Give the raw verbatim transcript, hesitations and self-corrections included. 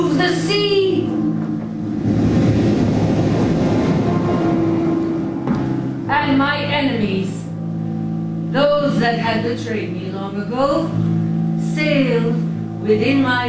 the sea. And my enemies, those that had betrayed me long ago, sailed within my